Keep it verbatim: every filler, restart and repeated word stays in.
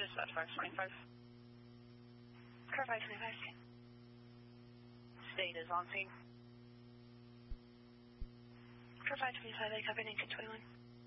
dispatch five twenty-five. Car five twenty-five. State is on scene. Car five twenty-five, I copy nineteen twenty-one.